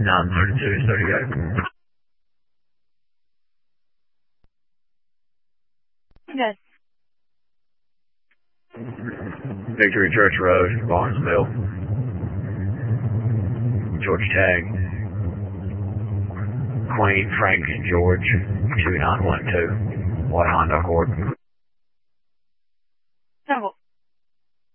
932 38. Yes. Victory Church Road, Barnesville. Georgia Tag. Queen Frank George 2912. White Honda Accord.